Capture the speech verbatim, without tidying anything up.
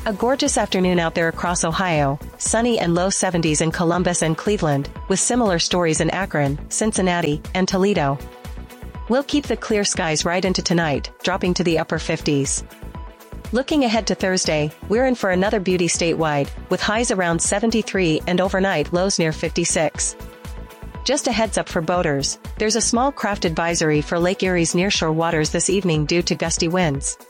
A gorgeous afternoon out there across Ohio, sunny and low seventies in Columbus and Cleveland, with similar stories in Akron, Cincinnati, and Toledo. We'll keep the clear skies right into tonight, dropping to the upper fifties. Looking ahead to Thursday, we're in for another beauty statewide, with highs around seventy-three and overnight lows near fifty-six. Just a heads up for boaters, there's a small craft advisory for Lake Erie's nearshore waters this evening due to gusty winds.